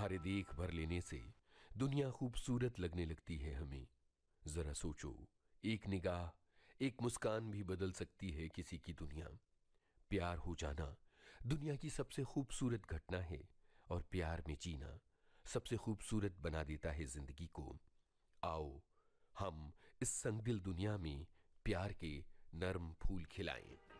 तुम्हारे देख भर लेने से दुनिया खूबसूरत लगने लगती है हमें। जरा सोचो, एक निगाह, एक मुस्कान भी बदल सकती है किसी की दुनिया। प्यार हो जाना दुनिया की सबसे खूबसूरत घटना है, और प्यार में जीना सबसे खूबसूरत बना देता है जिंदगी को। आओ हम इस संगदिल दुनिया में प्यार के नर्म फूल खिलाएं।